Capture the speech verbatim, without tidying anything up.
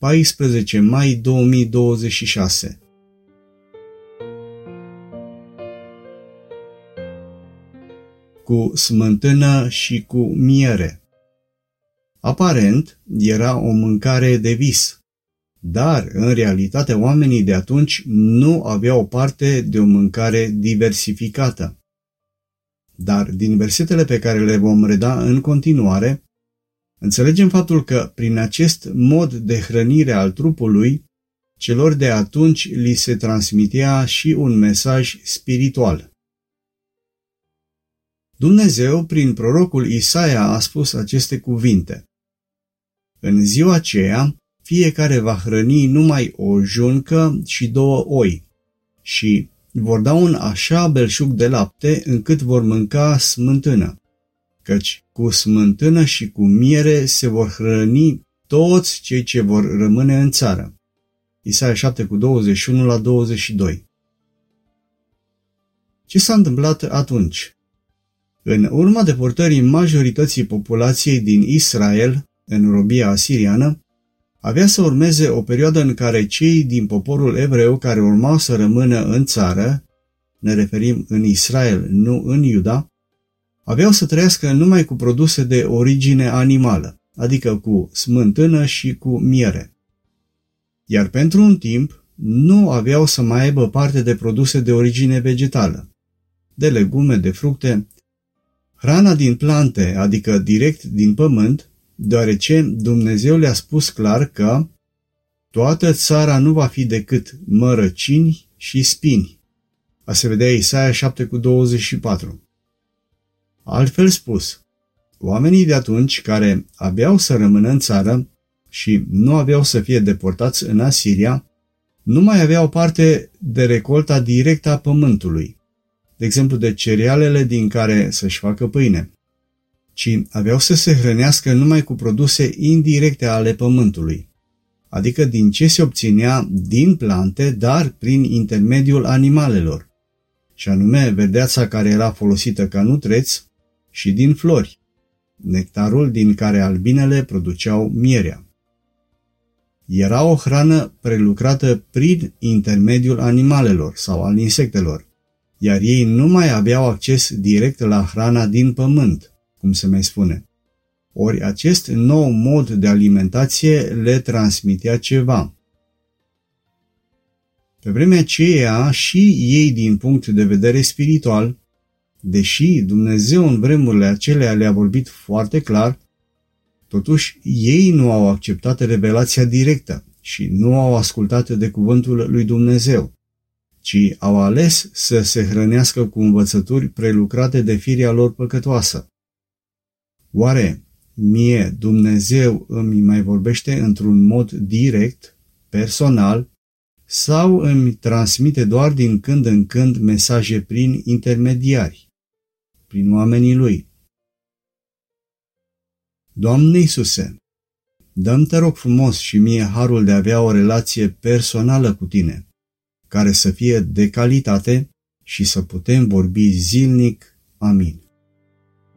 paisprezece mai două mii douăzeci și șase. Cu smântână și cu miere. Aparent, era o mâncare de vis, dar, în realitate, oamenii de atunci nu aveau parte de o mâncare diversificată. Dar, din versetele pe care le vom reda în continuare, înțelegem faptul că, prin acest mod de hrănire al trupului, celor de atunci li se transmitea și un mesaj spiritual. Dumnezeu, prin prorocul Isaia, a spus aceste cuvinte: în ziua aceea, fiecare va hrăni numai o juncă și două oi și vor da un așa belșug de lapte încât vor mânca smântână, căci cu smântână și cu miere se vor hrăni toți cei ce vor rămâne în țară. Isaia șapte cu douăzeci și unu la douăzeci și doi. Ce s-a întâmplat atunci? În urma deportării majorității populației din Israel în robia asiriană, avea să urmeze o perioadă în care cei din poporul evreu care urmau să rămână în țară, ne referim în Israel, nu în Iuda, aveau să trăiască numai cu produse de origine animală, adică cu smântână și cu miere. Iar pentru un timp nu aveau să mai aibă parte de produse de origine vegetală, de legume, de fructe, hrana din plante, adică direct din pământ, deoarece Dumnezeu le-a spus clar că toată țara nu va fi decât mărăcini și spini. A se vedea Isaia șapte cu douăzeci și patru. Altfel spus, oamenii de atunci care aveau să rămână în țară și nu aveau să fie deportați în Asiria, nu mai aveau parte de recolta directă a pământului, de exemplu de cerealele din care să-și facă pâine, ci aveau să se hrănească numai cu produse indirecte ale pământului, adică din ce se obținea din plante, dar prin intermediul animalelor, și anume verdeața care era folosită ca nutreț și din flori, nectarul din care albinele produceau mierea. Era o hrană prelucrată prin intermediul animalelor sau al insectelor, iar ei nu mai aveau acces direct la hrana din pământ, cum se mai spune. Ori acest nou mod de alimentație le transmitea ceva. Pe vremea aceea și ei din punct de vedere spiritual, deși Dumnezeu în vremurile acelea le-a vorbit foarte clar, totuși ei nu au acceptat revelația directă și nu au ascultat de cuvântul lui Dumnezeu, ci au ales să se hrănească cu învățături prelucrate de firea lor păcătoasă. Oare mie Dumnezeu îmi mai vorbește într-un mod direct, personal, sau îmi transmite doar din când în când mesaje prin intermediari, prin oamenii Lui? Doamne Iisuse, dă-mi, te rog frumos, și mie harul de a avea o relație personală cu Tine, care să fie de calitate și să putem vorbi zilnic. Amin.